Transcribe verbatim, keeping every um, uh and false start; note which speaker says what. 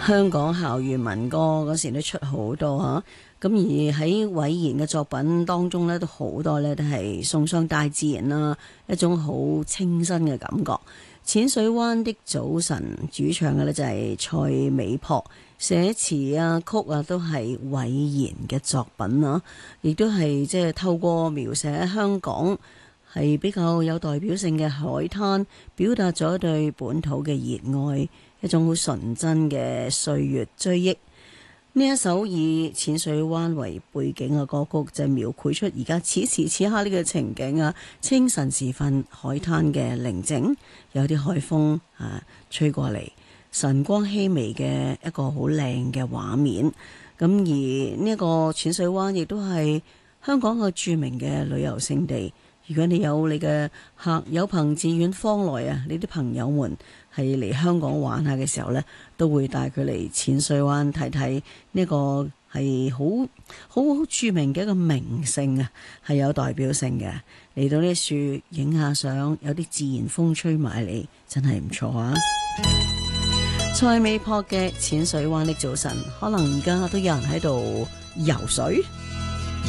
Speaker 1: 香港校園民歌嗰時都出好多嚇。咁而喺韋然嘅作品當中呢，都好多呢都係送上大自然啦，一種好清新嘅感覺。淺水灣的早晨主唱嘅呢就係蔡美璞，寫詞啊曲啊都係韋然嘅作品啊，亦都係即係透過描寫香港係比較有代表性嘅海灘，表達咗對本土嘅熱愛，一種好純真嘅歲月追憶。呢一首以淺水灣為背景嘅歌曲，就描繪出而家此時此刻呢個情景啊！清晨時分，海灘嘅寧靜，有啲海風啊吹過嚟，晨光熹微嘅一個好靚嘅畫面。咁而呢個淺水灣亦都係香港嘅著名嘅旅遊勝地。如果你有你嘅客有朋自遠方來啊，你啲朋友們係嚟香港玩下嘅時候呢，都會帶佢嚟淺水灣睇睇呢個係好好著名嘅一個名勝啊，係有代表性嘅。嚟到呢樹影下相，有啲自然風吹埋嚟，真係唔錯啊！蔡美璞嘅淺水灣的早晨，可能而家都有人喺度游水。